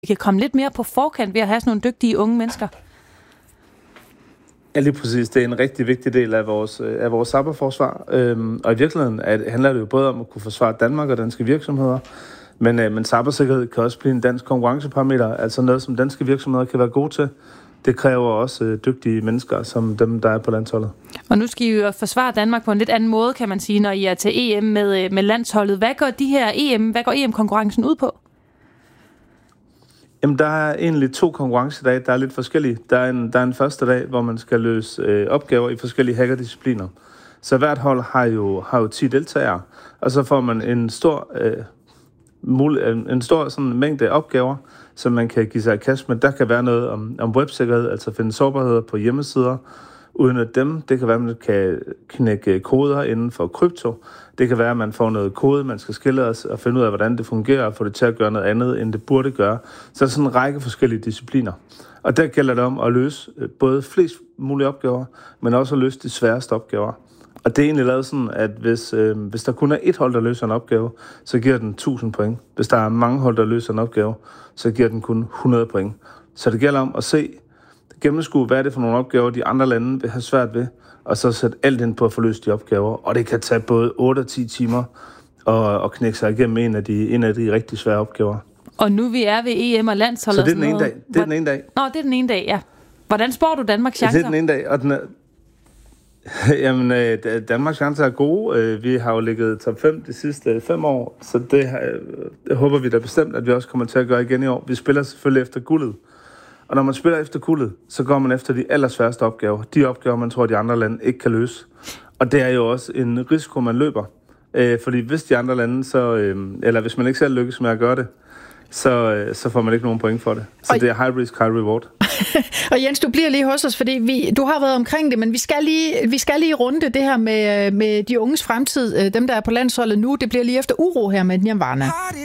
vi kan komme lidt mere på forkant ved at have sådan nogle dygtige unge mennesker? Ja, lige præcis. Det er en rigtig vigtig del af vores cyberforsvar. Og i virkeligheden handler det jo både om at kunne forsvare Danmark og danske virksomheder, men cybersikkerhed kan også blive en dansk konkurrenceparameter, altså noget, som danske virksomheder kan være gode til. Det kræver også dygtige mennesker, som dem, der er på landsholdet. Og nu skal I jo forsvare Danmark på en lidt anden måde, kan man sige, når I er til EM med landsholdet. Hvad går EM-konkurrencen ud på? Jamen, der er egentlig 2 konkurrencedage, der er lidt forskellige. Der er en første dag, hvor man skal løse opgaver i forskellige hackerdiscipliner. Så hvert hold har jo 10 deltagere, og så får man en stor sådan mængde opgaver, som man kan give sig i kast med. Der kan være noget om websikkerhed, altså finde sårbarheder på hjemmesider. Uden at dem, det kan være, at man kan knække koder inden for krypto. Det kan være, at man får noget kode, man skal skille os og finde ud af, hvordan det fungerer, og få det til at gøre noget andet, end det burde gøre. Så er der sådan en række forskellige discipliner. Og der gælder det om at løse både flest mulige opgaver, men også at løse de sværeste opgaver. Og det er egentlig lavet sådan, at hvis der kun er et hold, der løser en opgave, så giver den 1000 point. Hvis der er mange hold, der løser en opgave, så giver den kun 100 point. Så det gælder om at gennemskue, hvad er det for nogle opgaver, de andre lande vil have svært ved, og så sætte alt ind på at få løst de opgaver. Og det kan tage både 8 og 10 timer og knække sig igennem en af de rigtig svære opgaver. Og nu vi er ved EM og landsholdet. Så det er den ene dag. Det er den ene dag. Nå, det er den ene dag, ja. Hvordan spår du Danmarks chancer? Det er den ene dag, og den er... Jamen, Danmarks chancer er gode. Vi har jo ligget top 5 de sidste 5 år, så det håber vi da bestemt, at vi også kommer til at gøre igen i år. Vi spiller selvfølgelig efter guldet. Og når man spiller efter guldet, så går man efter de allersværeste opgaver. De opgaver, man tror, de andre lande ikke kan løse. Og det er jo også en risiko, man løber. Fordi hvis de andre lande, eller hvis man ikke selv lykkes med at gøre det, så får man ikke nogen point for det. Så det er high risk, high reward. Og Jens, du bliver lige hos os, fordi du har været omkring det, men vi skal lige runde det her med de unges fremtid. Dem, der er på landsholdet nu, det bliver lige efter uro her med Nirvana.